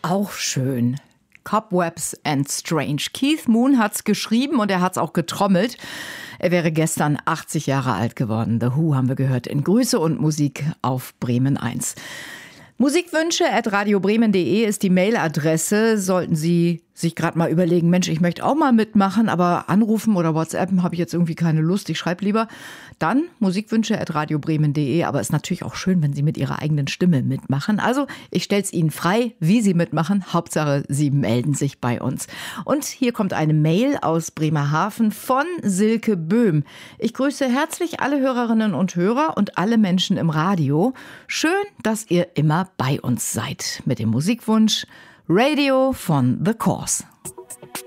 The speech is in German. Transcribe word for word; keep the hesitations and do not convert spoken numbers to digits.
Auch schön. Cobwebs and Strange. Keith Moon hat's geschrieben und er hat's auch getrommelt. Er wäre gestern achtzig Jahre alt geworden. The Who haben wir gehört in Grüße und Musik auf Bremen eins. Musikwünsche at radiobremen punkt de ist die Mailadresse. Sollten Sie sich gerade mal überlegen, Mensch, ich möchte auch mal mitmachen, aber anrufen oder WhatsAppen habe ich jetzt irgendwie keine Lust, ich schreibe lieber. Dann musikwünsche at radiobremen punkt de, aber ist natürlich auch schön, wenn Sie mit Ihrer eigenen Stimme mitmachen. Also ich stelle es Ihnen frei, wie Sie mitmachen. Hauptsache, Sie melden sich bei uns. Und hier kommt eine Mail aus Bremerhaven von Silke Böhm. Ich grüße herzlich alle Hörerinnen und Hörer und alle Menschen im Radio. Schön, dass ihr immer bei uns seid. Mit dem Musikwunsch Radio von The Course.